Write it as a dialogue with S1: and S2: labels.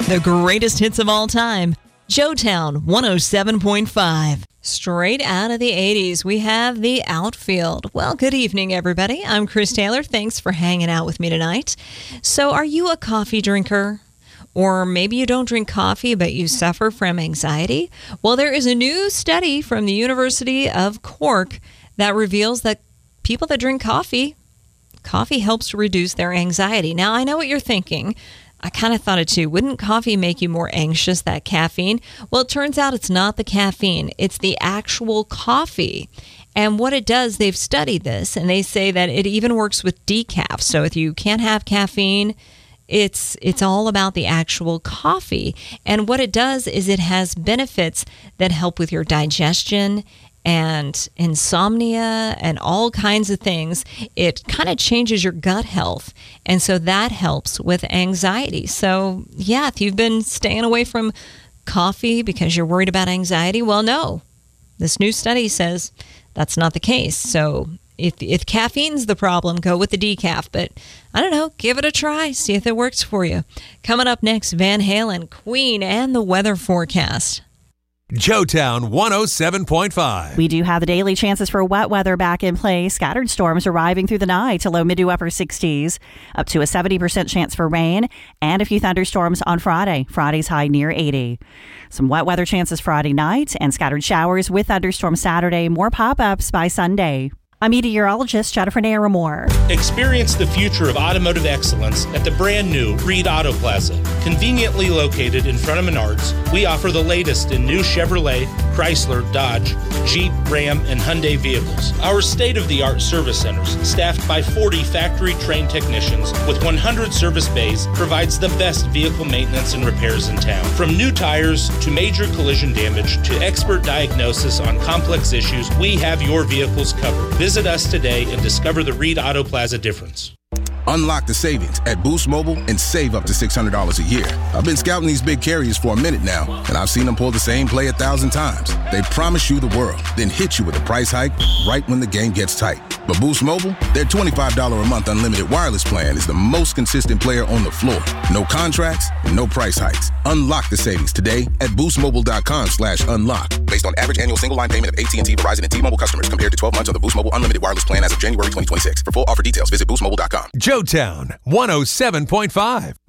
S1: The greatest hits of all time. Joetown 107.5. Straight out of the 80s, we have the outfield. Well, good evening, everybody. I'm Chris Taylor. Thanks for hanging out with me tonight. So, are you a coffee drinker? Or maybe you don't drink coffee, but you suffer from anxiety? Well, there is a new study from the University of Cork that reveals that people that drink coffee helps reduce their anxiety. Now, I know what you're thinking. I kind of thought it too. Wouldn't coffee make you more anxious, that caffeine? Well, it turns out it's not the caffeine. It's the actual coffee. And what it does, they've studied this, and they say that it even works with decaf. So if you can't have caffeine, it's all about the actual coffee. And what it does is it has benefits that help with your digestion and insomnia and all kinds of things. It kind of changes your gut health. And so that helps with anxiety. So, yeah, if you've been staying away from coffee because you're worried about anxiety, well, no. This new study says that's not the case. So if caffeine's the problem, go with the decaf. But I don't know, give it a try. See if it works for you. Coming up next, Van Halen, Queen, and the weather forecast.
S2: Joetown 107.5.
S3: We do have the daily chances for wet weather back in play. Scattered storms arriving through the night to low mid to upper 60s, up to a 70% chance for rain, and a few thunderstorms on Friday. Friday's high near 80. Some wet weather chances Friday night and scattered showers with thunderstorms Saturday. More pop-ups by Sunday. I'm meteorologist Jennifer Naramore.
S4: Experience the future of automotive excellence at the brand new Reed Auto Plaza. Conveniently located in front of Menards, we offer the latest in new Chevrolet, Chrysler, Dodge, Jeep, Ram, and Hyundai vehicles. Our state-of-the-art service centers, staffed by 40 factory-trained technicians with 100 service bays, provides the best vehicle maintenance and repairs in town. From new tires to major collision damage to expert diagnosis on complex issues, we have your vehicles covered. Visit us today and discover the Reed Auto Plaza difference.
S5: Unlock the savings at Boost Mobile and save up to $600 a year. I've been scouting these big carriers for a minute now, and I've seen them pull the same play 1,000 times. They promise you the world, then hit you with a price hike right when the game gets tight. But Boost Mobile, their $25 a month unlimited wireless plan is the most consistent player on the floor. No contracts, no price hikes. Unlock the savings today at boostmobile.com/unlock. Based on average annual single line payment of AT&T, Verizon, and T-Mobile customers compared to 12 months on the Boost Mobile unlimited wireless plan as of January 2026. For full offer details, visit boostmobile.com.
S2: Joetown 107.5.